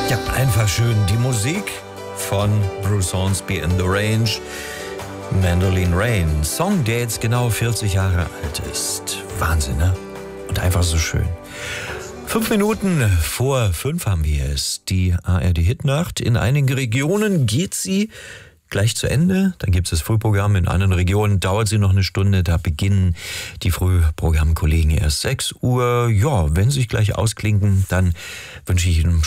Ja, einfach schön. Die Musik von Bruce Hornsby in The Range, Mandolin Rain. Song, der jetzt genau 40 Jahre alt ist. Wahnsinn, ne? Und einfach so schön. 5 Minuten vor 5 haben wir es. Die ARD-Hitnacht. In einigen Regionen geht sie gleich zu Ende. Dann gibt es das Frühprogramm. In anderen Regionen dauert sie noch eine Stunde. Da beginnen die Frühprogrammkollegen erst 6 Uhr. Ja, wenn sie sich gleich ausklinken, dann wünsche ich Ihnen